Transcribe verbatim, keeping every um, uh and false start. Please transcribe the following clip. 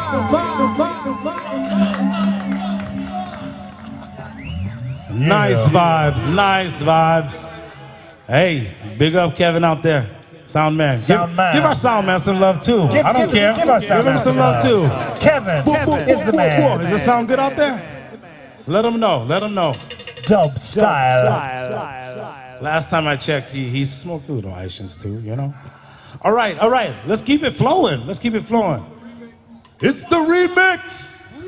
Nice vibes, nice vibes. Hey, big up Kevin out there. Sound man. Sound give, man. give our sound man some love too. Give, I don't give, care. Give, our sound give him some love too. Kevin, boop, Kevin boop, is the man. Boop. Does it sound good out there? Let him know. Let him know. Dub style. Last time I checked, he, he smoked through the Haitians too, you know? All right, all right. Let's keep it flowing. Let's keep it flowing. It's the remix.